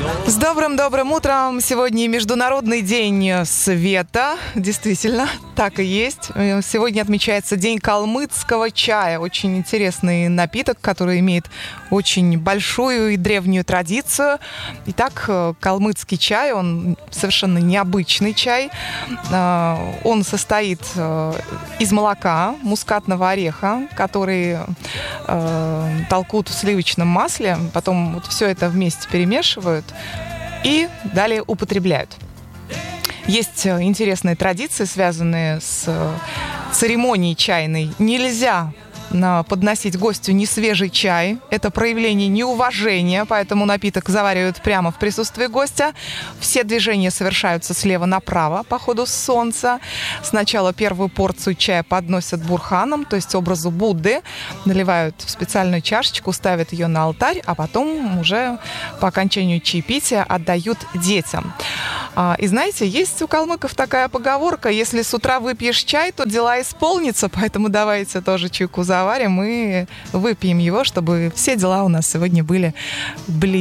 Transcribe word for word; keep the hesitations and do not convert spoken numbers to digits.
С добрым-добрым утром! Сегодня Международный день света. Действительно, так и есть. Сегодня отмечается День калмыцкого чая. Очень интересный напиток, который имеет очень большую и древнюю традицию. Итак, калмыцкий чай, он совершенно необычный чай. Он состоит из молока, мускатного ореха, который толкут в сливочном масле. Потом вот все это вместе перемешивают и далее употребляют. Есть интересные традиции, связанные с церемонией чайной. Нельзя подносить гостю несвежий чай. Это проявление неуважения, поэтому напиток заваривают прямо в присутствии гостя. Все движения совершаются слева направо по ходу солнца. Сначала первую порцию чая подносят бурханам, то есть образу Будды, наливают в специальную чашечку, ставят ее на алтарь, а потом уже по окончанию чаепития отдают детям. И знаете, есть у калмыков такая поговорка: если с утра выпьешь чай, то дела исполнятся, поэтому давайте тоже чайку заварим и выпьем его, чтобы все дела у нас сегодня были близки.